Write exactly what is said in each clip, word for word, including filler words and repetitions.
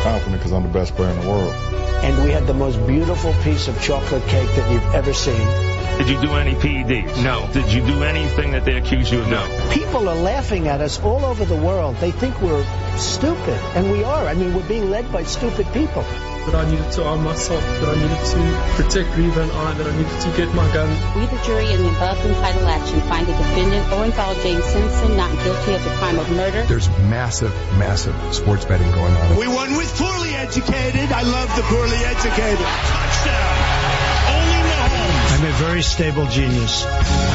confident because I'm the best player in the world. And we had the most beautiful piece of chocolate cake that you've ever seen. Did you do any P E Ds? No. Did you do anything that they accuse you of? No. People are laughing at us all over the world. They think we're stupid, and we are. I mean, we're being led by stupid people. That I needed to arm myself, that I needed to protect Reva and I, that I needed to get my gun. We, the jury, in the above entitled action, find the defendant, Orenthal James Simpson, not guilty of the crime of murder. There's massive, massive sports betting going on. We won with poorly educated. I love the poorly educated. Touchdown. Only Mahomes. I'm a very stable genius.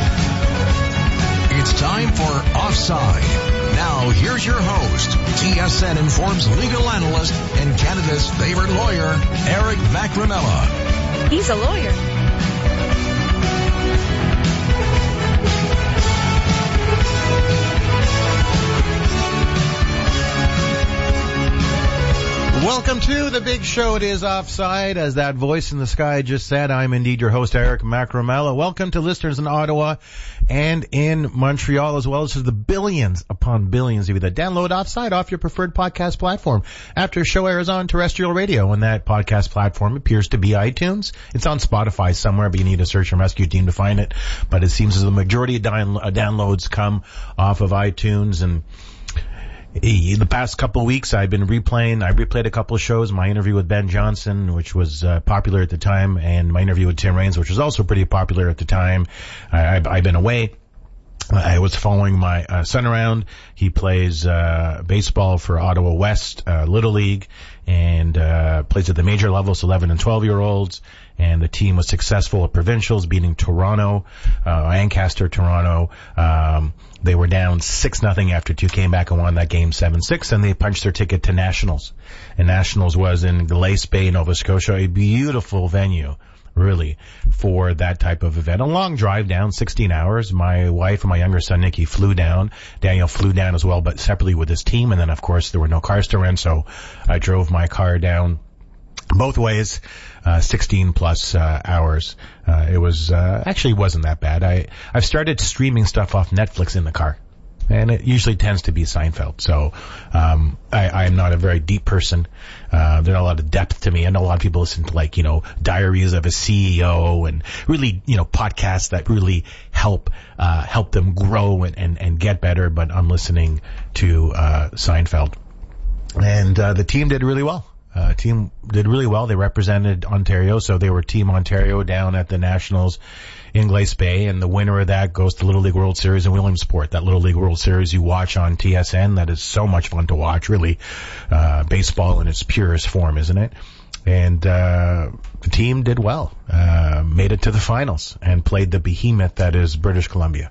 It's time for Offside. Now, here's your host, T S N Inform's legal analyst and Canada's favorite lawyer, Eric Macramella. He's a lawyer. Welcome to the big show. It is Offside. As that voice in the sky just said, I'm indeed your host, Eric Macramella. Welcome to listeners in Ottawa and in Montreal, as well as to the billions upon billions of you that download Offside off your preferred podcast platform. After a show airs on terrestrial radio, and that podcast platform appears to be iTunes. It's on Spotify somewhere, but you need a search and rescue team to find it. But it seems as the majority of down- uh, downloads come off of iTunes. And the past couple of weeks, I've been replaying, I replayed a couple of shows, my interview with Ben Johnson, which was uh, popular at the time, and my interview with Tim Raines, which was also pretty popular at the time. I, I've, I've been away. I was following my uh, son around. He plays uh baseball for Ottawa West uh, Little League, and uh plays at the major levels, eleven and twelve year olds. And the team was successful at provincials, beating Toronto, uh, Ancaster, Toronto. Um, they were down six nothing after two, came back and won that game seven six, and they punched their ticket to Nationals. And Nationals was in Glace Bay, Nova Scotia, a beautiful venue, really, for that type of event. A long drive down, sixteen hours. My wife and my younger son, Nicky, flew down. Daniel flew down as well, but separately with his team. And then, of course, there were no cars to rent, so I drove my car down both ways, uh, sixteen plus, uh, hours. Uh, it was, uh, actually wasn't that bad. I, I've started streaming stuff off Netflix in the car, and it usually tends to be Seinfeld. So, um, I, I'm not a very deep person. Uh, there's not a lot of depth to me. I know a lot of people listen to, like, you know, Diaries of a C E O and really, you know, podcasts that really help, uh, help them grow and, and, and get better. But I'm listening to, uh, Seinfeld. And, uh, the team did really well. Uh, team did really well. They represented Ontario, so they were Team Ontario down at the Nationals in Glace Bay, and the winner of that goes to Little League World Series in Williamsport. That Little League World Series you watch on T S N, that is so much fun to watch, really. Uh, baseball in its purest form, isn't it? And uh, the team did well, uh, made it to the finals, and played the behemoth that is British Columbia.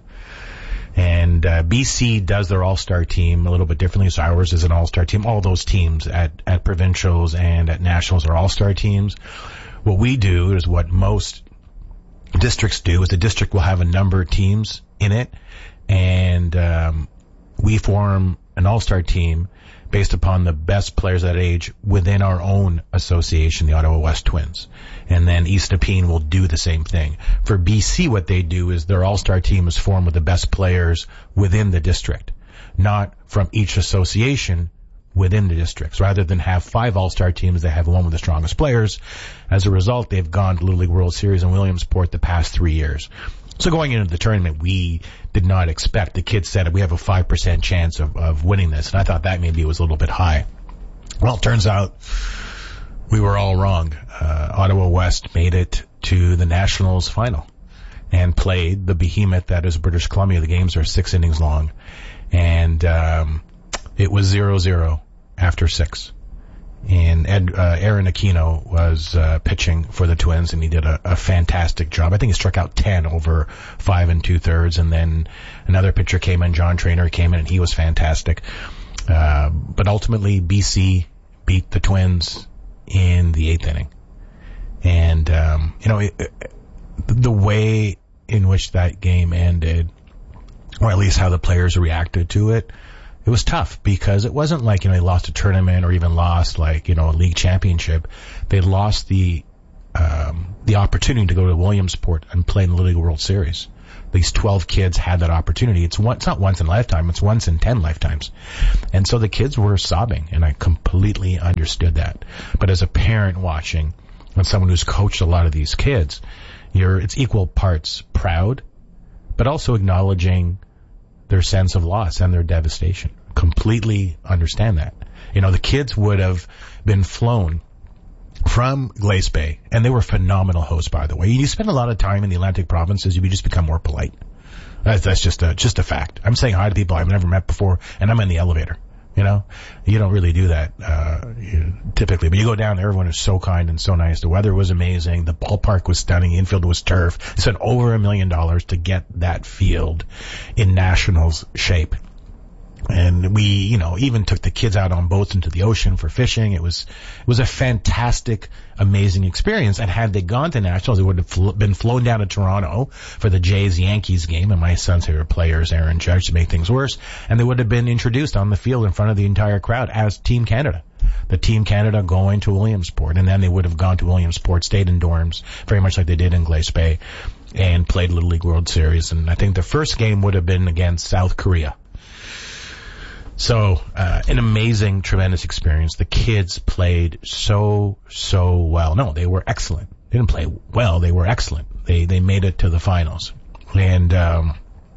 And uh, B C does their all-star team a little bit differently. So ours is an all-star team. All those teams at, at provincials and at nationals are all-star teams. What we do is what most districts do, is the district will have a number of teams in it, and um, we form an all-star team based upon the best players at that age within our own association, the Ottawa West Twins. And then East Nepean will do the same thing. For B C, what they do is their all-star team is formed with the best players within the district, not from each association within the districts. Rather than have five all-star teams, they have one with the strongest players. As a result, they've gone to Little League World Series in Williamsport the past three years. So going into the tournament, we did not expect. The kids said we have a five percent chance of, of winning this, and I thought that maybe was a little bit high. Well, it turns out we were all wrong. Uh, Ottawa West made it to the Nationals final and played the behemoth that is British Columbia. The games are six innings long, and um, it was zero zero after six. And Ed, uh, Aaron Aquino was uh, pitching for the Twins, and he did a, a fantastic job. I think he struck out ten over five and two-thirds, and then another pitcher came in, John Traynor came in, and he was fantastic. Uh, but ultimately, B C beat the Twins in the eighth inning. And, um, you know, it, it, the way in which that game ended, or at least how the players reacted to it, it was tough, because it wasn't like, you know, they lost a tournament or even lost, like, you know, a league championship. They lost the um the opportunity to go to Williamsport and play in the Little League World Series. these twelve kids had that opportunity. It's one, it's not once in a lifetime, it's once in ten lifetimes. And so the kids were sobbing, and I completely understood that. But as a parent watching, and someone who's coached a lot of these kids, you're, it's equal parts proud, but also acknowledging their sense of loss and their devastation. Completely understand that. You know, the kids would have been flown from Glace Bay, and they were phenomenal hosts, by the way. You spend a lot of time in the Atlantic provinces, you just become more polite. That's, that's just a, just a fact. I'm saying hi to people I've never met before, and I'm in the elevator. You know, you don't really do that, uh, you know, typically, but you go down there, everyone is so kind and so nice. The weather was amazing. The ballpark was stunning. The infield was turf. They spent over a million dollars to get that field in Nationals shape. And we, you know, even took the kids out on boats into the ocean for fishing. It was, it was a fantastic, amazing experience. And had they gone to Nationals, they would have fl- been flown down to Toronto for the Jays-Yankees game. And my son's favorite player is Aaron Judge to make things worse. And they would have been introduced on the field in front of the entire crowd as Team Canada. The Team Canada going to Williamsport. And then they would have gone to Williamsport, stayed in dorms, very much like they did in Glace Bay, and played Little League World Series. And I think the first game would have been against South Korea. So, uh, an amazing, tremendous experience. The kids played so, so well. No, they were excellent. They didn't play well. They were excellent. They, they made it to the finals. And, um,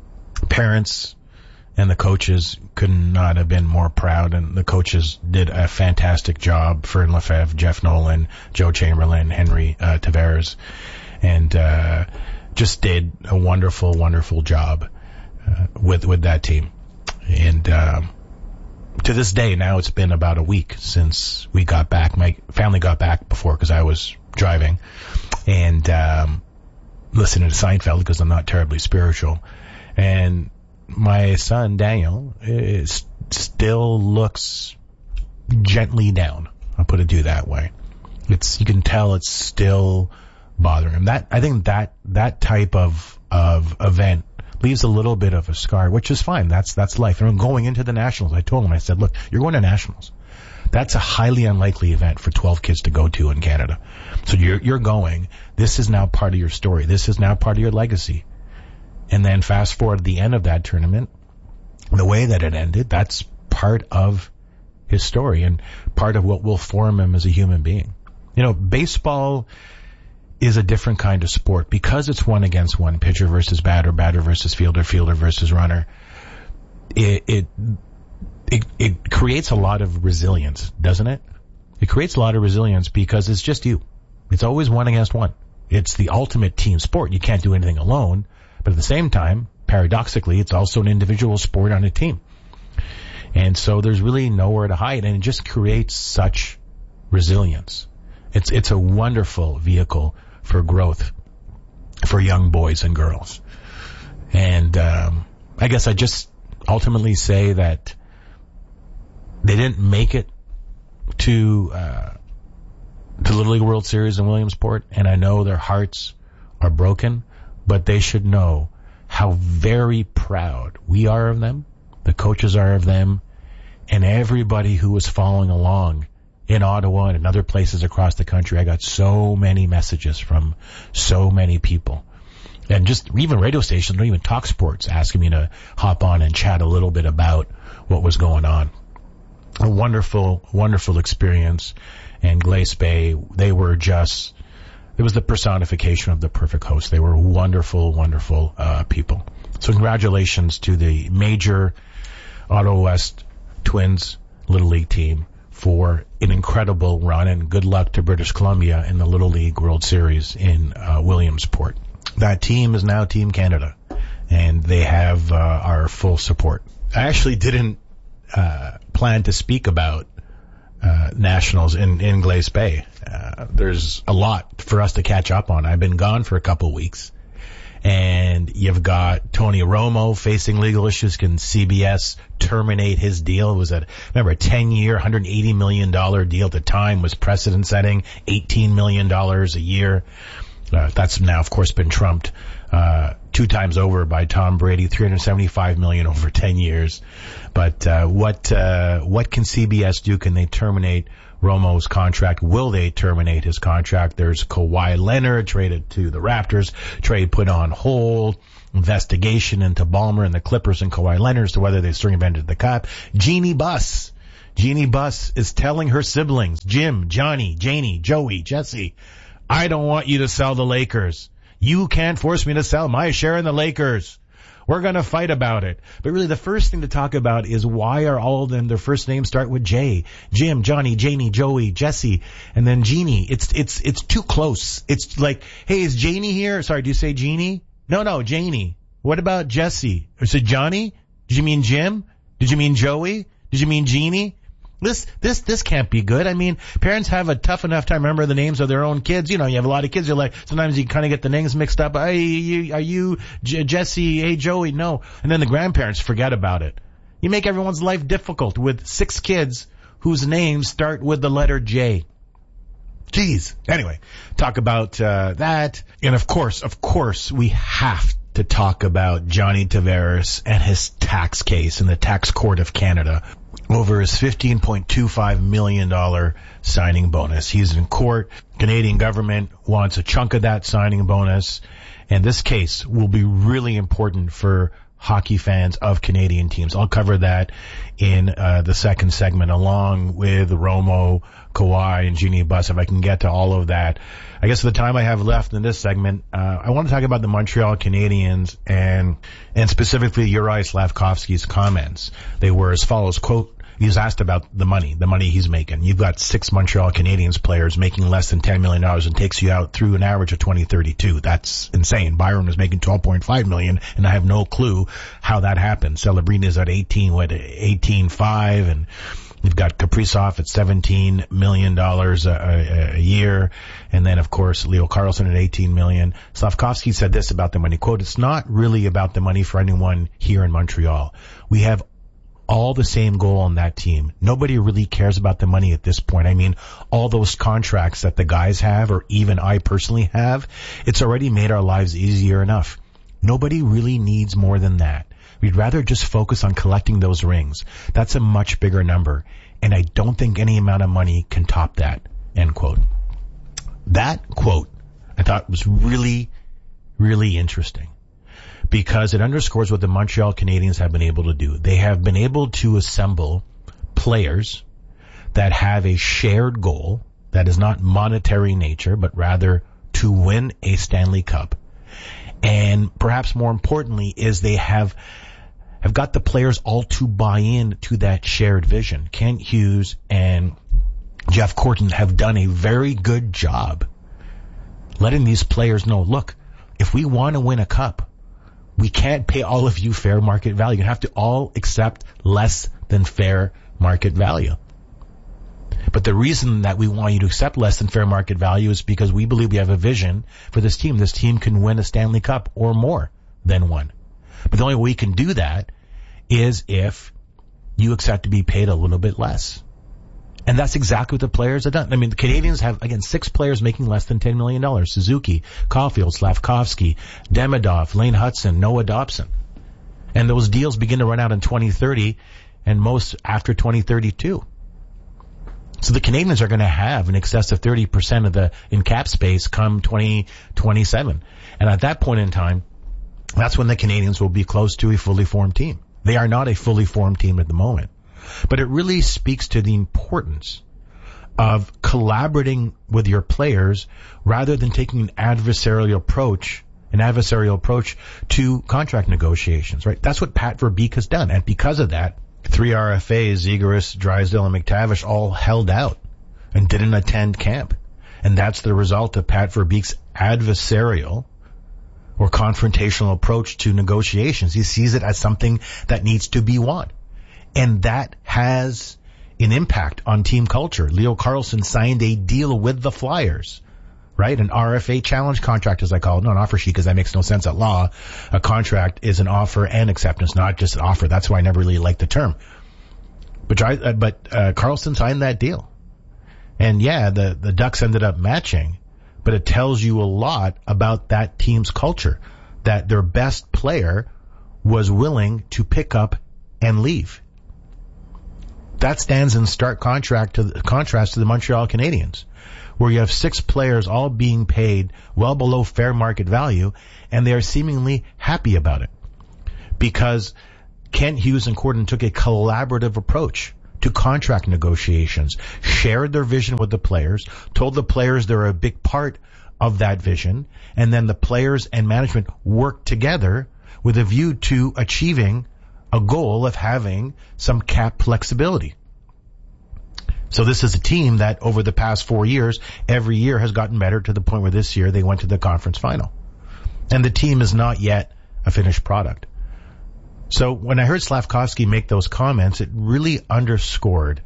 parents and the coaches could not have been more proud. And the coaches did a fantastic job. Fern Lefebvre, Jeff Nolan, Joe Chamberlain, Henry, uh, Tavares. And, uh, just did a wonderful, wonderful job, uh, with, with that team. And, um, to this day, now it's been about a week since we got back. My family got back before because I was driving and um, listening to Seinfeld because I'm not terribly spiritual. And my son, Daniel, is, still looks gently down. I'll put it to you that way. It's, you can tell it's still bothering him. That, I think that, that type of, of event leaves a little bit of a scar, which is fine. That's, that's life. And I'm going into the Nationals. I told him, I said, look, you're going to Nationals. That's a highly unlikely event for twelve kids to go to in Canada. So you're, you're going. This is now part of your story. This is now part of your legacy. And then fast forward to the end of that tournament, the way that it ended, that's part of his story and part of what will form him as a human being. You know, baseball is a different kind of sport because it's one against one, pitcher versus batter, batter versus fielder, fielder versus runner. It, it, it, it creates a lot of resilience, doesn't it? It creates a lot of resilience because it's just you. It's always one against one. It's the ultimate team sport. You can't do anything alone, but at the same time, paradoxically, it's also an individual sport on a team. And so there's really nowhere to hide, and it just creates such resilience. It's, it's a wonderful vehicle for growth for young boys and girls. And um, I guess I just ultimately say that they didn't make it to uh, to Little League World Series in Williamsport, and I know their hearts are broken, but they should know how very proud we are of them, the coaches are of them, and everybody who was following along in Ottawa and in other places across the country. I got so many messages from so many people. And just even radio stations don't even talk sports, asking me to hop on and chat a little bit about what was going on. A wonderful, wonderful experience. And Glace Bay, they were just, it was the personification of the perfect host. They were wonderful, wonderful uh, people. So congratulations to the major Ottawa West Twins Little League team for an incredible run, and good luck to British Columbia in the Little League World Series in uh, Williamsport. That team is now Team Canada, and they have uh, our full support. I actually didn't uh, plan to speak about uh, Nationals in, in Glace Bay. Uh, there's a lot for us to catch up on. I've been gone for a couple weeks. And you've got Tony Romo facing legal issues. Can C B S terminate his deal? It was a, remember, a ten-year, one hundred eighty million dollars deal at the time was precedent-setting, eighteen million dollars a year. Uh, that's now, of course, been trumped uh, two times over by Tom Brady, three hundred seventy-five million dollars over ten years. But uh, what uh, what can C B S do? Can they terminate Romo's contract. Will they terminate his contract? There's Kawhi Leonard traded to the Raptors, trade put on hold, investigation into Ballmer and the Clippers and Kawhi Leonard as to whether they circumvented the cap. Jeannie Buss. Jeannie Buss is telling her siblings, Jim, Johnny, Janie, Joey, Jesse, I don't want you to sell the Lakers. You can't force me to sell my share in the Lakers. We're going to fight about it. But really the first thing to talk about is why are all of them, their first names start with J? Jim, Johnny, Janie, Joey, Jesse, and then Jeannie. It's, it's, it's too close. It's like, hey, is Janie here? Sorry, do you say Jeannie? No, no, Janie. What about Jesse? Is it Johnny? Did you mean Jim? Did you mean Joey? Did you mean Jeannie? This, this, this can't be good. I mean, parents have a tough enough time remember the names of their own kids. You know, you have a lot of kids. You're like, sometimes you kind of get the names mixed up. Hey, you, are you J- Jesse? Hey, Joey? No. And then the grandparents forget about it. You make everyone's life difficult with six kids whose names start with the letter J. Jeez. Anyway, talk about, uh, that. And of course, of course, we have to talk about Johnny Tavares and his tax case in the tax court of Canada over his fifteen point two five million dollars signing bonus. He's in court. Canadian government wants a chunk of that signing bonus. And this case will be really important for hockey fans of Canadian teams. I'll cover that in uh, the second segment along with Romo, Kawhi, and Jeannie Buss if I can get to all of that. I guess the time I have left in this segment, uh, I want to talk about the Montreal Canadiens and and specifically Uri Slafkovsky's comments. They were as follows, quote, he was asked about the money, the money he's making. You've got six Montreal Canadiens players making less than ten million dollars and takes you out through an average of twenty thirty-two. That's insane. Byron was making twelve point five million dollars, and I have no clue how that happened. Celebrini is at eighteen, what, eighteen point five, and you've got Kaprizov at seventeen million dollars a, a, a year. And then, of course, Leo Carlsson at eighteen million dollars. Slafkovsky said this about the money, quote, it's not really about the money for anyone here in Montreal. We have all the same goal on that team. Nobody really cares about the money at this point. I mean, all those contracts that the guys have, or even I personally have, it's already made our lives easier enough. Nobody really needs more than that. We'd rather just focus on collecting those rings. That's a much bigger number, and I don't think any amount of money can top that, end quote. That quote I thought was really, really interesting, because it underscores what the Montreal Canadiens have been able to do. They have been able to assemble players that have a shared goal that is not monetary nature, but rather to win a Stanley Cup. And perhaps more importantly is they have have got the players all to buy in to that shared vision. Kent Hughes and Jeff Corton have done a very good job letting these players know, look, if we want to win a cup, we can't pay all of you fair market value. You have to all accept less than fair market value. But the reason that we want you to accept less than fair market value is because we believe we have a vision for this team. This team can win a Stanley Cup or more than one. But the only way we can do that is if you accept to be paid a little bit less. And that's exactly what the players have done. I mean, the Canadiens have, again, six players making less than ten million dollars. Suzuki, Caulfield, Slafkovsky, Demidov, Lane Hudson, Noah Dobson. And those deals begin to run out in twenty thirty and most after twenty thirty-two. So the Canadiens are going to have in excess of thirty percent of the in cap space come twenty twenty-seven. And at that point in time, that's when the Canadiens will be close to a fully formed team. They are not a fully formed team at the moment. But it really speaks to the importance of collaborating with your players rather than taking an adversarial approach, an adversarial approach to contract negotiations, right? That's what Pat Verbeek has done. And because of that, three R F As, Zegras, Drysdale, and McTavish all held out and didn't attend camp. And that's the result of Pat Verbeek's adversarial or confrontational approach to negotiations. He sees it as something that needs to be won. And that has an impact on team culture. Leo Carlsson signed a deal with the Flyers, right? An R F A challenge contract, as I call it. Not an offer sheet, because that makes no sense at law. A contract is an offer and acceptance, not just an offer. That's why I never really liked the term. But, uh, but uh, Carlsson signed that deal. And yeah, the, the Ducks ended up matching, but it tells you a lot about that team's culture, that their best player was willing to pick up and leave. That stands in stark contrast to the, contrast to the Montreal Canadiens, where you have six players all being paid well below fair market value, and they are seemingly happy about it. Because Kent Hughes and Gordon took a collaborative approach to contract negotiations, shared their vision with the players, told the players they're a big part of that vision, and then the players and management worked together with a view to achieving a goal of having some cap flexibility. So this is a team that over the past four years, every year has gotten better to the point where this year they went to the conference final. And the team is not yet a finished product. So when I heard Slafkovsky make those comments, it really underscored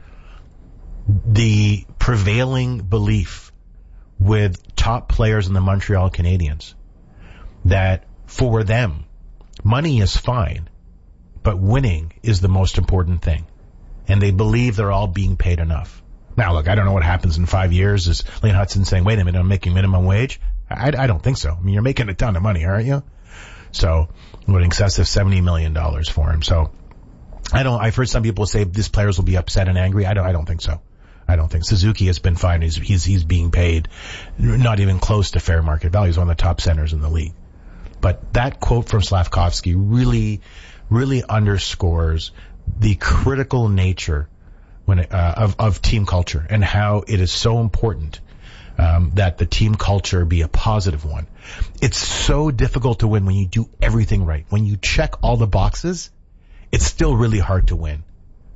the prevailing belief with top players in the Montreal Canadiens that for them, money is fine, but winning is the most important thing. And they believe they're all being paid enough. Now, look, I don't know what happens in five years. Is Lane Hutson saying, wait a minute, I'm making minimum wage? I, I don't think so. I mean, you're making a ton of money, aren't you? So, what an excessive seventy million dollars for him. So, I don't, I've heard some people say these players will be upset and angry. I don't, I don't think so. I don't think. Suzuki has been fine. He's, he's, he's being paid not even close to fair market value. He's one of the top centers in the league. But that quote from Slafkovsky really, really underscores the critical nature when it, uh, of, of team culture and how it is so important um, that the team culture be a positive one. It's so difficult to win when you do everything right. When you check all the boxes, it's still really hard to win.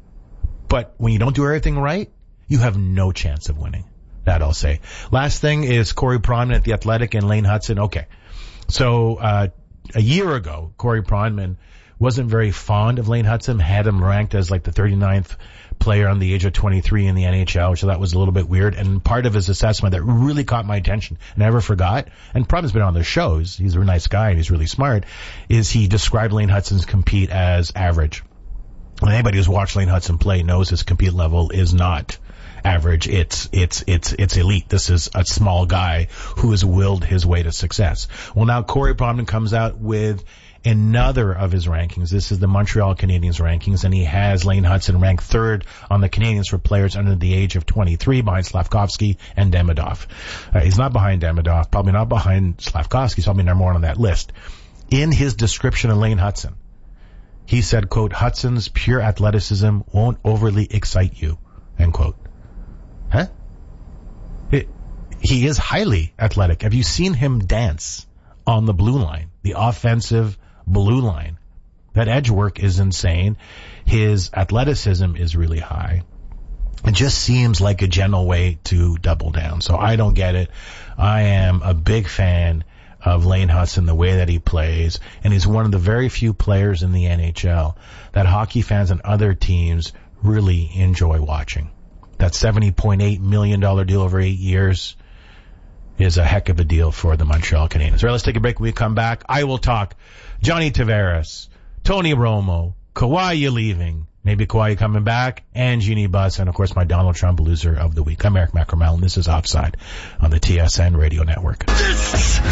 But when you don't do everything right, you have no chance of winning. That I'll say. Last thing is Corey Pronman at The Athletic and Lane Hutson. Okay. So uh a year ago, Corey Pronman wasn't very fond of Lane Hutson, had him ranked as like the thirty-ninth player on the age of twenty-three in the N H L, which I thought was a little bit weird. And part of his assessment that really caught my attention, never forgot, and Pronman's been on the shows, he's a nice guy and he's really smart, is he described Lane Hutson's compete as average. And anybody who's watched Lane Hutson play knows his compete level is not average. It's, it's, it's, it's elite. This is a small guy who has willed his way to success. Well, now Corey Pronman comes out with another of his rankings. This is the Montreal Canadiens rankings, and he has Lane Hutson ranked third on the Canadiens for players under the age of twenty-three, behind Slafkovsky and Demidov. Uh, he's not behind Demidov, probably not behind Slafkovsky, he's probably number one on that list. In his description of Lane Hutson, he said, quote, Hutson's pure athleticism won't overly excite you, end quote. Huh? It, he is highly athletic. Have you seen him dance on the blue line, the offensive blue line? That edge work is insane. His athleticism is really high. It just seems like a general way to double down. So I don't get it. I am a big fan of Lane Hutson, the way that he plays, and he's one of the very few players in the N H L that hockey fans and other teams really enjoy watching. That seventy point eight million dollars deal over eight years is a heck of a deal for the Montreal Canadiens. All right, let's take a break. When we come back, I will talk Johnny Tavares, Tony Romo, Kawhi leaving, maybe Kawhi coming back, and Jeannie Buss, and of course my Donald Trump loser of the week. I'm Eric Macramel, and this is Offside on the T S N Radio Network.